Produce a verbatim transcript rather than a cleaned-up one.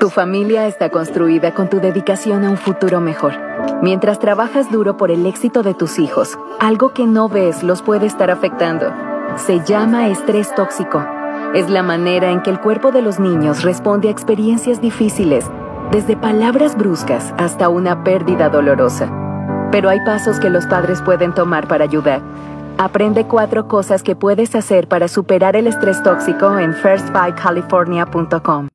Tu familia está construida con tu dedicación a un futuro mejor. Mientras trabajas duro por el éxito de tus hijos, algo que no ves los puede estar afectando. Se llama estrés tóxico. Es la manera en que el cuerpo de los niños responde a experiencias difíciles, desde palabras bruscas hasta una pérdida dolorosa. Pero hay pasos que los padres pueden tomar para ayudar. Aprende cuatro cosas que puedes hacer para superar el estrés tóxico en first five california punto com.